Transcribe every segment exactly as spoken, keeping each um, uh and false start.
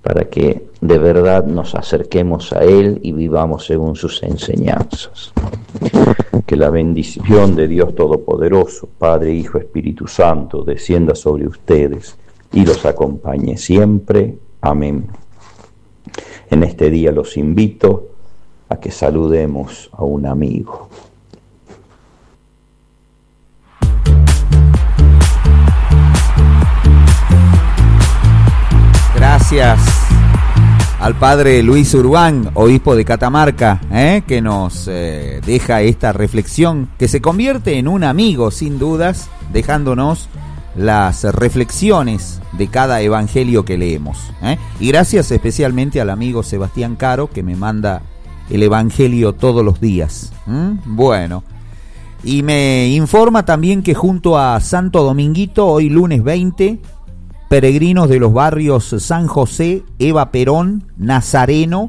para que de verdad nos acerquemos a Él y vivamos según sus enseñanzas. Que la bendición de Dios Todopoderoso, Padre, Hijo, Espíritu Santo, descienda sobre ustedes y los acompañe siempre. Amén. En este día los invito a que saludemos a un amigo. Gracias al padre Luis Urbán, obispo de Catamarca, ¿eh? que nos eh, deja esta reflexión que se convierte en un amigo sin dudas, dejándonos las reflexiones de cada evangelio que leemos, ¿eh? Y gracias especialmente al amigo Sebastián Caro, que me manda el evangelio todos los días. ¿Mm? Bueno, y me informa también que junto a Santo Dominguito, hoy lunes veinte, peregrinos de los barrios San José, Eva Perón, Nazareno,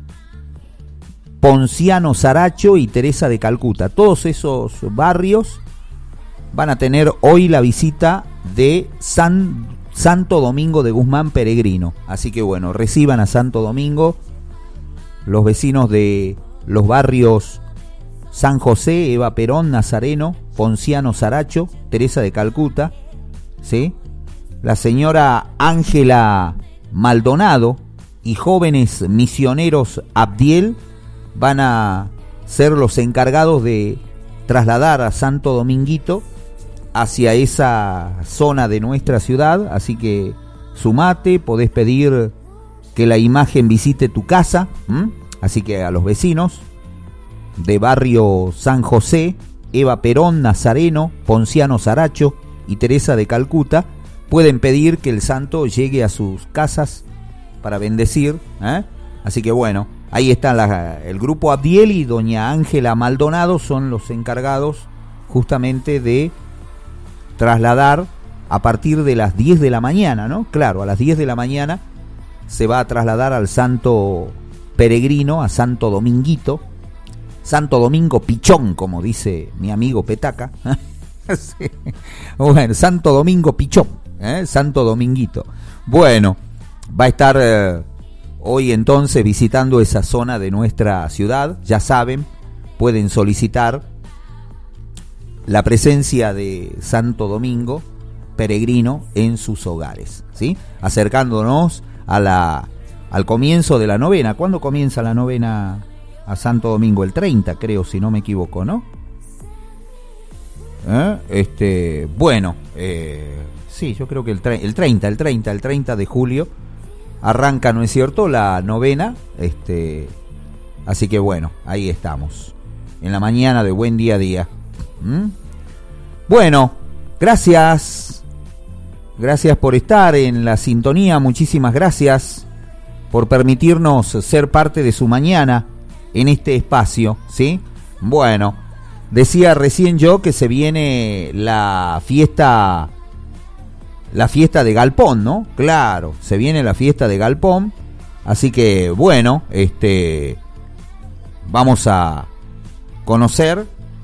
Ponciano Saracho y Teresa de Calcuta, todos esos barrios van a tener hoy la visita de San, Santo Domingo de Guzmán peregrino. Así que bueno, reciban a Santo Domingo los vecinos de los barrios San José, Eva Perón, Nazareno, Ponciano Saracho, Teresa de Calcuta, ¿sí? La señora Ángela Maldonado y jóvenes misioneros Abdiel van a ser los encargados de trasladar a Santo Dominguito hacia esa zona de nuestra ciudad, así que sumate, podés pedir que la imagen visite tu casa, ¿m? Así que a los vecinos de barrio San José, Eva Perón, Nazareno, Ponciano Saracho y Teresa de Calcuta, pueden pedir que el santo llegue a sus casas para bendecir, ¿eh? Así que bueno, ahí está la, el grupo Abdiel y doña Ángela Maldonado son los encargados justamente de trasladar a partir de las diez de la mañana, ¿no? Claro, a las diez de la mañana se va a trasladar al santo peregrino, a Santo Dominguito, Santo Domingo Pichón, como dice mi amigo Petaca. Sí. Bueno, Santo Domingo Pichón, ¿eh? Santo Dominguito. Bueno, va a estar eh, hoy entonces visitando esa zona de nuestra ciudad. Ya saben, pueden solicitar la presencia de Santo Domingo peregrino en sus hogares, ¿sí? Acercándonos a la al comienzo de la novena. ¿Cuándo comienza la novena a Santo Domingo? El treinta, creo, si no me equivoco, ¿no? ¿Eh? Este, bueno, eh, sí, yo creo que el, tre- el treinta, el treinta, el treinta de julio arranca, ¿no es cierto?, la novena, este, así que bueno, ahí estamos, en la mañana de Buen Día a Día. ¿Mm? Bueno, gracias, gracias por estar en la sintonía, muchísimas gracias por permitirnos ser parte de su mañana en este espacio, ¿sí? Bueno, decía recién yo que se viene la fiesta, la fiesta de Galpón, ¿no? Claro, se viene la fiesta de Galpón, así que bueno, este, vamos a conocer.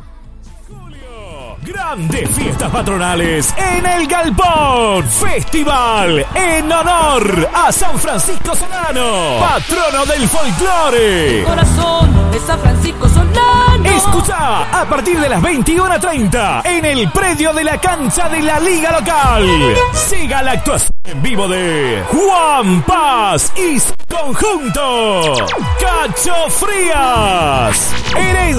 Grandes fiestas patronales en el Galpón. Festival en honor a San Francisco Solano, patrono del folclore. Corazón de San Francisco Solano. Escucha a partir de las veintiuna treinta en el predio de la cancha de la Liga Local. Siga la actuación en vivo de Juan Paz y su conjunto. Cacho Frías.